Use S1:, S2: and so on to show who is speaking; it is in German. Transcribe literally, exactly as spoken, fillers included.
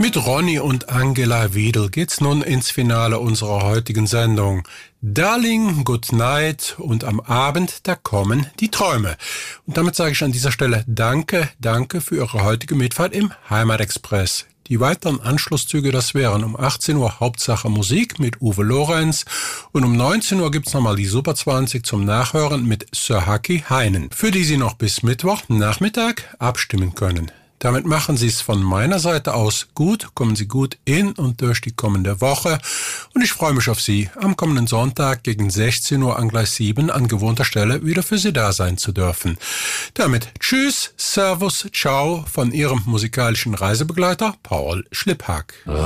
S1: Mit Ronny und Angela Wiedel geht's nun ins Finale unserer heutigen Sendung. Darling, Good Night und am Abend, da kommen die Träume. Und damit sage ich an dieser Stelle Danke, danke für Ihre heutige Mitfahrt im Heimatexpress. Die weiteren Anschlusszüge, das wären um achtzehn Uhr Hauptsache Musik mit Uwe Lorenz und um neunzehn Uhr gibt's nochmal die Super zwanzig zum Nachhören mit Sir Haki Heinen, für die Sie noch bis Mittwoch Nachmittag abstimmen können. Damit machen Sie es von meiner Seite aus gut, kommen Sie gut in und durch die kommende Woche und ich freue mich auf Sie, am kommenden Sonntag gegen sechzehn Uhr an Gleis sieben an gewohnter Stelle wieder für Sie da sein zu dürfen. Damit Tschüss, Servus, Ciao von Ihrem musikalischen Reisebegleiter Paul Schlipphack.